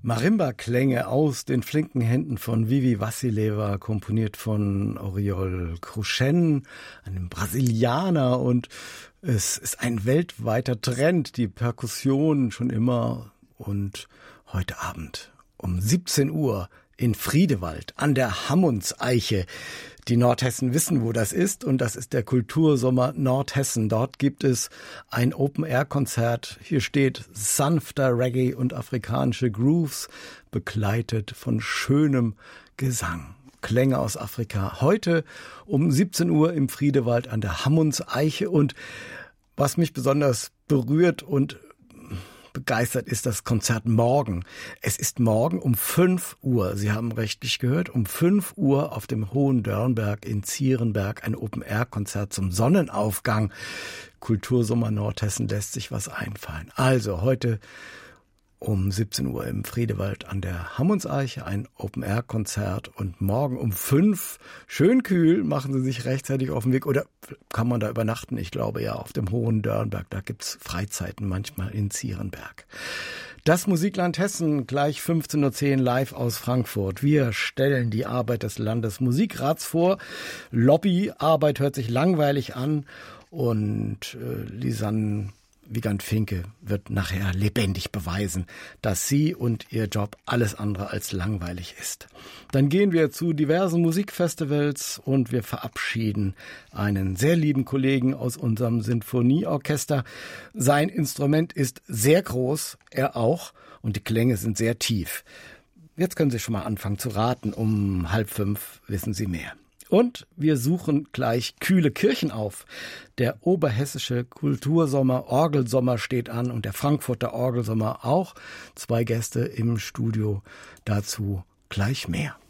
Marimba-Klänge aus den flinken Händen von Vivi Vasileva, komponiert von Oriol Kruschen, einem Brasilianer, und es ist ein weltweiter Trend, die Perkussion schon immer, und heute Abend um 17 Uhr in Friedewald an der Hammundseiche. Die Nordhessen wissen, wo das ist, und das ist der Kultursommer Nordhessen. Dort gibt es ein Open-Air-Konzert. Hier steht sanfter Reggae und afrikanische Grooves, begleitet von schönem Gesang. Klänge aus Afrika. Heute um 17 Uhr im Friedewald an der Hammundseiche. Und was mich besonders berührt und begeistert ist das Konzert morgen. Es ist morgen um 5 Uhr, Sie haben richtig gehört, um 5 Uhr auf dem Hohen Dörnberg in Zierenberg ein Open-Air-Konzert zum Sonnenaufgang. Kultursommer Nordhessen lässt sich was einfallen. Also heute um 17 Uhr im Friedewald an der Hammundseiche ein Open-Air-Konzert, und morgen um 5, schön kühl, machen Sie sich rechtzeitig auf den Weg, oder kann man da übernachten? Ich glaube ja, auf dem Hohen Dörnberg, da gibt's Freizeiten manchmal in Zierenberg. Das Musikland Hessen, gleich 15.10 Uhr live aus Frankfurt. Wir stellen die Arbeit des Landesmusikrats vor. Lobbyarbeit hört sich langweilig an, und Lisanne Wiegand-Finke wird nachher lebendig beweisen, dass sie und ihr Job alles andere als langweilig ist. Dann gehen wir zu diversen Musikfestivals, und wir verabschieden einen sehr lieben Kollegen aus unserem Sinfonieorchester. Sein Instrument ist sehr groß, er auch, und die Klänge sind sehr tief. Jetzt können Sie schon mal anfangen zu raten. Um 4:30 wissen Sie mehr. Und wir suchen gleich kühle Kirchen auf. Der oberhessische Kultursommer, Orgelsommer steht an, und der Frankfurter Orgelsommer auch. 2 Gäste im Studio, dazu gleich mehr.